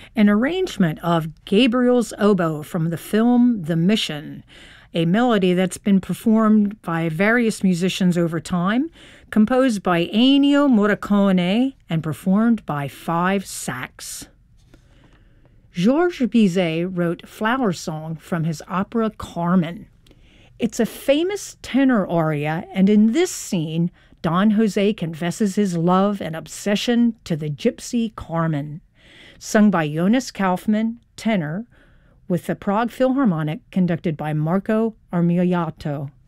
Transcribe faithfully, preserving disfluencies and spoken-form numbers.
an arrangement of Gabriel's Oboe from the film The Mission, a melody that's been performed by various musicians over time, composed by Ennio Morricone and performed by Five Sax. Georges Bizet wrote Flower Song from his opera Carmen. It's a famous tenor aria, and in this scene, Don Jose confesses his love and obsession to the gypsy Carmen. Sung by Jonas Kaufmann, tenor, with the Prague Philharmonic conducted by Marco Armiliato.